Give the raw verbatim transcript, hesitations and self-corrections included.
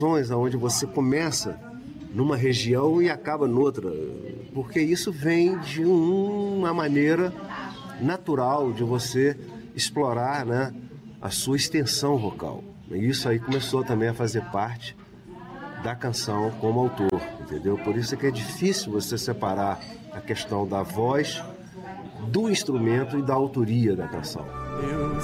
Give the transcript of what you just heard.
onde você começa numa região e acaba noutra, porque isso vem de uma maneira natural de você explorar, né, a sua extensão vocal. E isso aí começou também a fazer parte da canção como autor, entendeu? Por isso é que é difícil você separar a questão da voz, do instrumento e da autoria da canção.